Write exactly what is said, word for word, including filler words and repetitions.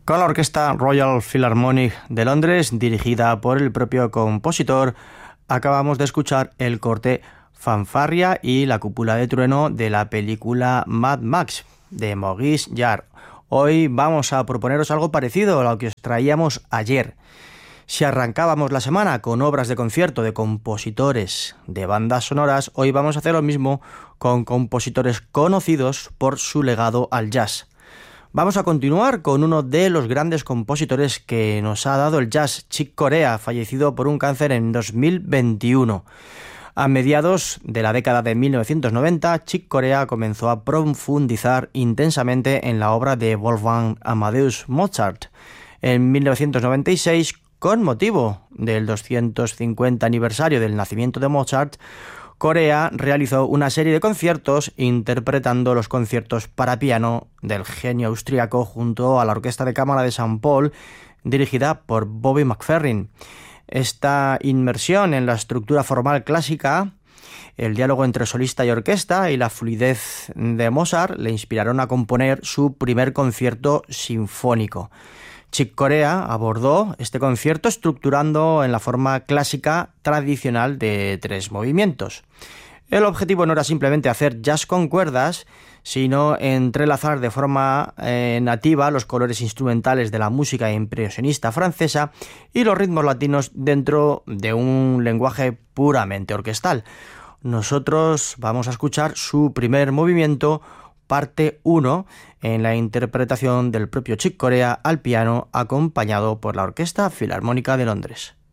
Con la orquesta Royal Philharmonic de Londres, dirigida por el propio compositor, acabamos de escuchar el corte Fanfarria y la cúpula de trueno de la película Mad Max de Maurice Jarre. Hoy vamos a proponeros algo parecido a lo que os traíamos ayer. Si arrancábamos la semana con obras de concierto de compositores de bandas sonoras, hoy vamos a hacer lo mismo con compositores conocidos por su legado al jazz. Vamos a continuar con uno de los grandes compositores que nos ha dado el jazz, Chick Corea, fallecido por un cáncer en dos mil veintiuno. A mediados de la década de mil novecientos noventa, Chick Corea comenzó a profundizar intensamente en la obra de Wolfgang Amadeus Mozart. En mil novecientos noventa y seis, con motivo del doscientos cincuenta aniversario del nacimiento de Mozart, Corea realizó una serie de conciertos interpretando los conciertos para piano del genio austríaco junto a la Orquesta de Cámara de Saint Paul, dirigida por Bobby McFerrin. Esta inmersión en la estructura formal clásica, el diálogo entre solista y orquesta y la fluidez de Mozart le inspiraron a componer su primer concierto sinfónico. Chick Corea abordó este concierto estructurando en la forma clásica tradicional de tres movimientos. El objetivo no era simplemente hacer jazz con cuerdas, sino entrelazar de forma eh, nativa los colores instrumentales de la música impresionista francesa y los ritmos latinos dentro de un lenguaje puramente orquestal. Nosotros vamos a escuchar su primer movimiento, parte uno, en la interpretación del propio Chick Corea al piano, acompañado por la Orquesta Filarmónica de Londres.